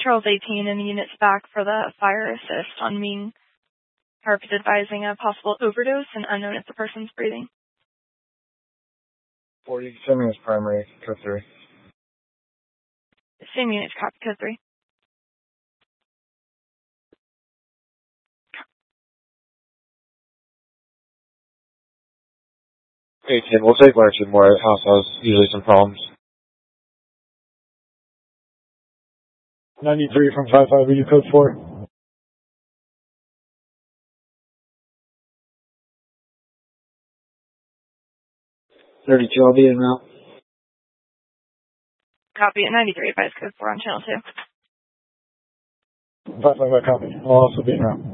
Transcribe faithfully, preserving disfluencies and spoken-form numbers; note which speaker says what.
Speaker 1: Charles eighteen and the units back for the fire assist on Ming. Harp is advising a possible overdose and unknown if the person's breathing.
Speaker 2: forty, sending as primary, code three.
Speaker 1: Same units, copy, code three.
Speaker 2: eighteen, we'll take Larchard Moore. House has usually some problems. ninety-three from five five, you code four. thirty-two, I'll be in route.
Speaker 1: Copy at ninety-three, advise code four on channel two.
Speaker 2: five five, I copy. I'll also be in route.